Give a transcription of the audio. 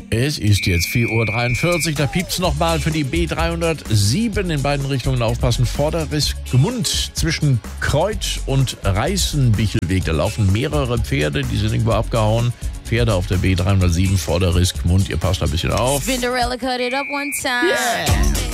Es ist jetzt 4:43 Uhr, da piept's nochmal für die B307 in beiden Richtungen aufpassen. Vorderriss Gmund zwischen Kreuth und Reißenbichelweg. Da laufen mehrere Pferde, die sind irgendwo abgehauen. Pferde auf der B307, Vorderriss Gmund, ihr passt da ein bisschen auf. Cinderella cut it up one time. Yeah.